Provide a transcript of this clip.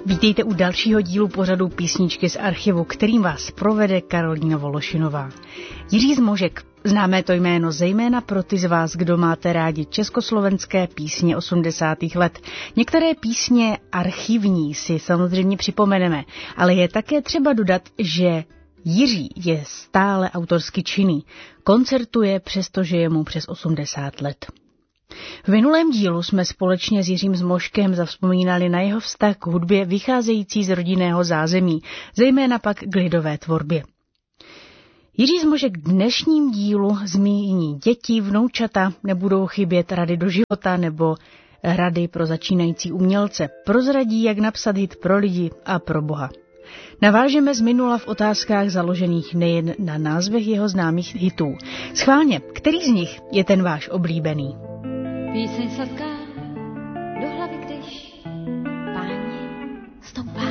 Vítejte u dalšího dílu pořadu Písničky z archivu, kterým vás provede Karolína Vološinová. Jiří Zmožek, známé to jméno zejména pro ty z vás, kdo máte rádi československé písně 80. let. Některé písně archivní si samozřejmě připomeneme, ale je také třeba dodat, že Jiří je stále autorsky činný. Koncertuje, přestože je mu přes 80 let. V minulém dílu jsme společně s Jiřím Zmožkem zavzpomínali na jeho vztah k hudbě vycházející z rodinného zázemí, zejména pak k lidové tvorbě. Jiří Zmožek v dnešním dílu zmíní děti, vnoučata, nebudou chybět rady do života nebo rady pro začínající umělce. Prozradí, jak napsat hit pro lidi a pro Boha. Navážeme z minula v otázkách založených nejen na názvech jeho známých hitů. Schválně, který z nich je ten váš oblíbený? Píseň sladká do hlavy, když páni stoupá.